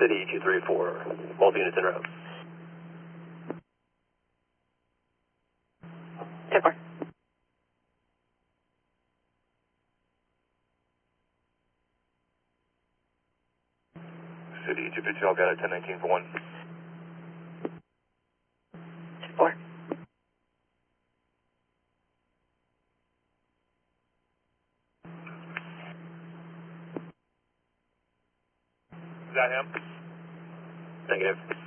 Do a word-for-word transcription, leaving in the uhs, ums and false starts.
City two three four, multiple units en route. ten four. City two three two, I've got a ten nineteen for one. ten four. Is that him? Negative.